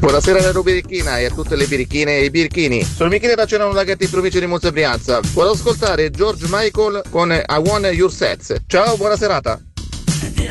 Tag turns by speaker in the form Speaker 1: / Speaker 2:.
Speaker 1: Buonasera alla Birichina e a tutte le birichine e i birichini. Sono Michele da Cerano Laghetti in provincia di Monza Brianza. Vuole ascoltare George Michael con I Want Your Sets. Ciao, buona serata.